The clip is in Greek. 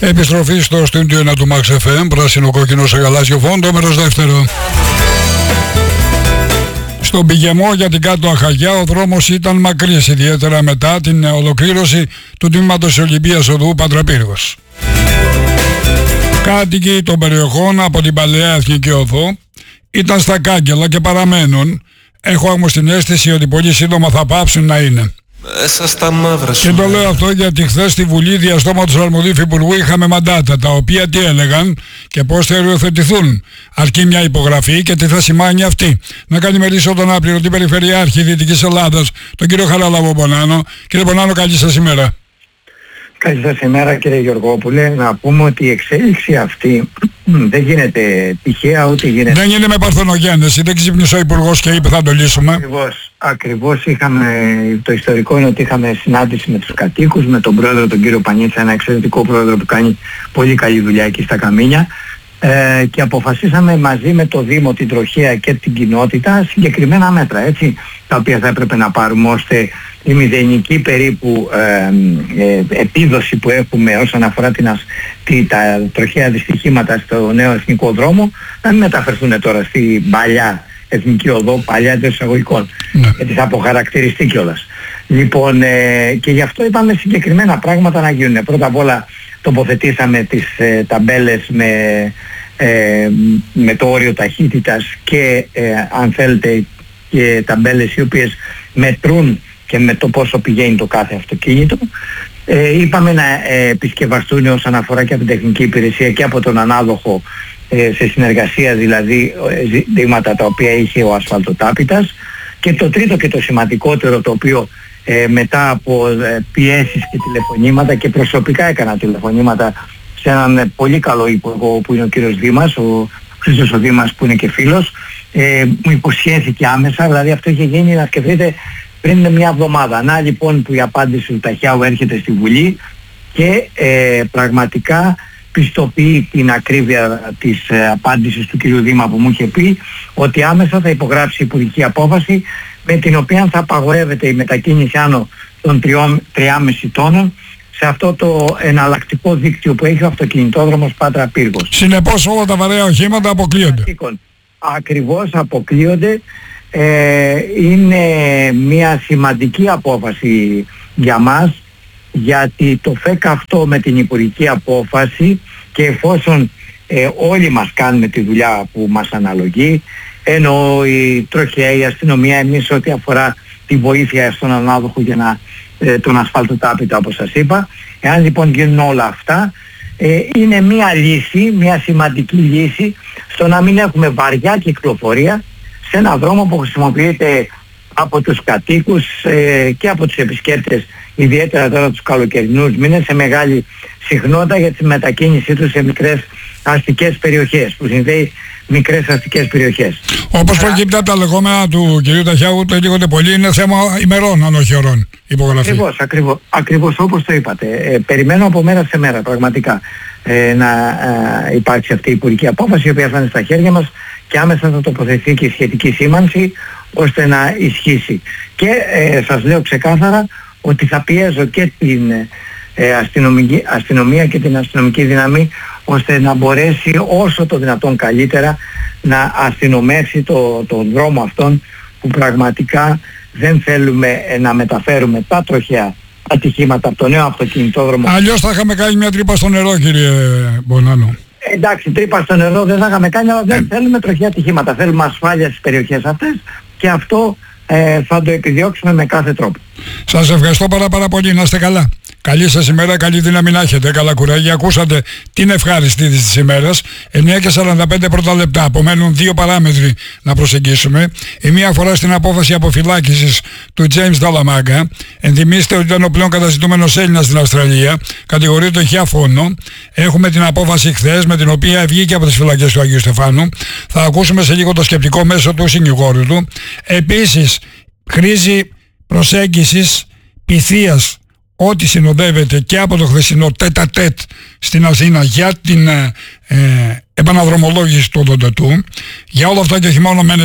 Επιστροφή στο στούντιο 1 του Max FM, πράσινο κόκκινο σε γαλάζιο φόντο, μέρος δεύτερο. Στον πηγεμό για την Κάτω Αχαγιά ο δρόμος ήταν μακρύς, ιδιαίτερα μετά την ολοκλήρωση του τμήματος Ολυμπίας Οδού Πατραπύργος. Κάτοικοι των περιοχών από την Παλαιά Εθνική Οδό ήταν στα κάγκελα και παραμένουν. Έχω όμως την αίσθηση ότι πολύ σύντομα θα πάψουν να είναι. Και το λέω αυτό γιατί χθες στη Βουλή διαστόματος αρμοδίου Υπουργού είχαμε μαντάτα, τα οποία τι έλεγαν και πώς θα υιοθετηθούν. Αρκεί μια υπογραφή και τι θα σημαίνει αυτή. Να καλημερίσω τον αναπληρωτή Περιφερειάρχη Δυτικής Ελλάδας, τον κύριο Χαράλαβο Μπονάνο. Κύριε Μπονάνο, καλή σας ημέρα. Καλή σας ημέρα, κύριε Γεωργόπουλε. Να πούμε ότι η εξέλιξη αυτή δεν γίνεται τυχαία, ούτε γίνεται... Δεν είναι με παρθενογέννηση, δεν ξύπνησε ο Υπουργός και είπε θα το λύσουμε. Ακριβώς είχαμε, το ιστορικό είναι ότι είχαμε συνάντηση με τους κατοίκους, με τον πρόεδρο τον κύριο Πανίτσα, ένα εξαιρετικό πρόεδρο που κάνει πολύ καλή δουλειά εκεί στα Καμίνια, και αποφασίσαμε μαζί με το Δήμο, την Τροχέα και την κοινότητα συγκεκριμένα μέτρα, έτσι, τα οποία θα έπρεπε να πάρουμε ώστε η μηδενική περίπου επίδοση που έχουμε όσον αφορά τα τροχαία δυστυχήματα στο νέο εθνικό δρόμο να μην μεταφερθούν τώρα στην παλιά εθνική οδό, παλιά εντός εισαγωγικών, γιατί θα αποχαρακτηριστεί κιόλας. Λοιπόν, και γι' αυτό είπαμε συγκεκριμένα πράγματα να γίνουν. Πρώτα απ' όλα τοποθετήσαμε τις ταμπέλες με το όριο ταχύτητας και αν θέλετε και ταμπέλες οι οποίες μετρούν και με το πόσο πηγαίνει το κάθε αυτοκίνητο. Είπαμε να επισκευαστούν όσον αφορά και από την τεχνική υπηρεσία και από τον ανάδοχο, σε συνεργασία δηλαδή, ζητήματα τα οποία είχε ο ασφαλτοτάπητας. Και το τρίτο και το σημαντικότερο, το οποίο μετά από πιέσεις και τηλεφωνήματα, και προσωπικά έκανα τηλεφωνήματα σε έναν πολύ καλό υπουργό που είναι ο κύριος Δήμας, ο Χρήστος ο Δήμας, που είναι και φίλος, μου υποσχέθηκε άμεσα, δηλαδή αυτό είχε γίνει, να σκεφτείτε, πριν μια εβδομάδα. Να λοιπόν που η απάντηση του Ταχιάου έρχεται στη Βουλή και πραγματικά πιστοποιεί την ακρίβεια της απάντησης του κυρίου Δήμα που μου είχε πει ότι άμεσα θα υπογράψει υπουργική απόφαση με την οποία θα απαγορεύεται η μετακίνηση άνω των 3,5 τόνων σε αυτό το εναλλακτικό δίκτυο που έχει ο αυτοκινητόδρομος Πάτρα Πύργος. Συνεπώς όλα τα βαρέα οχήματα αποκλείονται. Ακριβώς αποκλείονται. Είναι μια σημαντική απόφαση για μας, γιατί το ΦΕΚ αυτό με την υπουργική απόφαση, και εφόσον όλοι μας κάνουμε τη δουλειά που μας αναλογεί, ενώ η Τροχέα, η αστυνομία, εμείς ό,τι αφορά τη βοήθεια στον ανάδοχο για τον ασφαλτοτάπητα όπως σας είπα, εάν λοιπόν γίνουν όλα αυτά, είναι μια λύση, μια σημαντική λύση στο να μην έχουμε βαριά κυκλοφορία σε ένα δρόμο που χρησιμοποιείται από τους κατοίκους και από τους επισκέπτες, ιδιαίτερα τώρα τους καλοκαιρινούς μήνες, σε μεγάλη συχνότητα για τη μετακίνησή τους σε μικρές αστικές περιοχές, που συνδέει μικρές αστικές περιοχές. Όπως προκύπτει από τα λεγόμενα του κ. Ταχιάου, το λέγονται πολύ, είναι θέμα ημερών αν όχι ωρών υπογραφή. Ακριβώς όπως το είπατε. Περιμένω από μέρα σε μέρα πραγματικά να υπάρξει αυτή η υπουργική απόφαση, η οποία θα είναι στα χέρια μας και άμεσα θα τοποθετηθεί και η σχετική σήμανση ώστε να ισχύσει. Και σας λέω ξεκάθαρα ότι θα πιέζω και την αστυνομία και την αστυνομική δύναμη ώστε να μπορέσει όσο το δυνατόν καλύτερα να αστυνομεύσει τον δρόμο αυτόν, που πραγματικά δεν θέλουμε να μεταφέρουμε τα τροχαία ατυχήματα από το νέο αυτοκινητόδρομο. Αλλιώς θα είχαμε κάνει μια τρύπα στο νερό, κύριε Μπονάνο. Εντάξει, τρύπα στο νερό δεν θα είχαμε κάνει, αλλά δεν θέλουμε τροχαία ατυχήματα. Θέλουμε ασφάλεια στις περιοχές αυτές και αυτό θα το επιδιώξουμε με κάθε τρόπο. Σας ευχαριστώ πάρα πολύ. Να είστε καλά. Καλή σας ημέρα, καλή δύναμη να έχετε, καλά κουράγια. Ακούσατε την ευχάριστη είδηση της ημέρας. 9:45 πρώτα λεπτά. Απομένουν δύο παράμετροι να προσεγγίσουμε. Η μία αφορά στην απόφαση αποφυλάκησης του James Dallamaga. Ενθυμίστε ότι ήταν ο πλέον καταζητούμενος Έλληνας στην Αυστραλία. Κατηγορείται χιά φόνο. Έχουμε την απόφαση χθες, με την οποία βγήκε από τις φυλακές του Αγίου Στεφάνου. Θα ακούσουμε σε λίγο το σκεπτικό μέσω του συνηγόρου του. Επίσης, χρήση προσέγγισης πειθείας, ό,τι συνοδεύεται και από το χθεσινό τέτα-τέτ στην Αθήνα για την επαναδρομολόγηση του οδοντατού. Για όλα αυτά και όχι μόνο